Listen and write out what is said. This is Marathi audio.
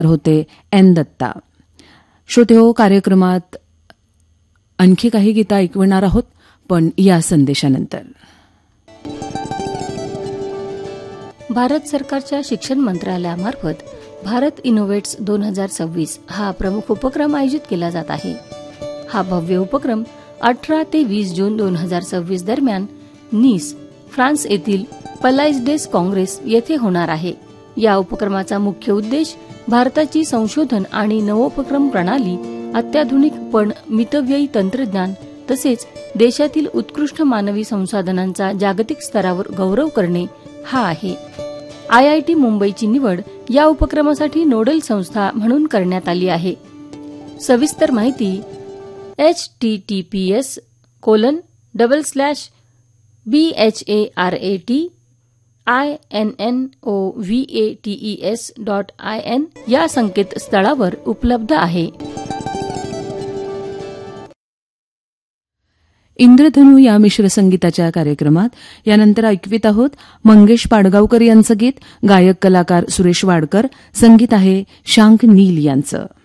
होते एन दत्ता. श्रोतेहो, कार्यक्रमात आणखी काही गीतं ऐकवणार आहोत, पण या संदेशानंतर. भारत सरकारच्या शिक्षण मंत्रालयामार्फत भारत इनोव्हेट्स 2026 हा प्रमुख उपक्रम आयोजित केला जात आहे. हा भव्य उपक्रम 18 ते 20 जून 2026 दरम्यान नीस, फ्रान्स येथील पलाइस डेस काँग्रेस येथे होणार आहे. या उपक्रमाचा मुख्य उद्देश भारताची संशोधन आणि नवोपक्रम प्रणाली, अत्याधुनिक पण मितव्ययी तंत्रज्ञान तसेच देशातील उत्कृष्ट मानवी संसाधनांचा जागतिक स्तरावर गौरव करणे हा आहे. IIT मुंबईची निवड या उपक्रमासाठी नोडल संस्था म्हणून करण्यात आली आहे. सविस्तर माहिती https://BHARATINNOVATES.in या संकेतस्थळावर उपलब्ध आहे. इंद्रधनू या मिश्र संगीताच्या कार्यक्रमात यानंतर ऐकवीत आहोत मंगेश पाडगावकर यांचं गीत. गायक कलाकार सुरेश वाडकर. संगीत आहे शांक नील यांचं.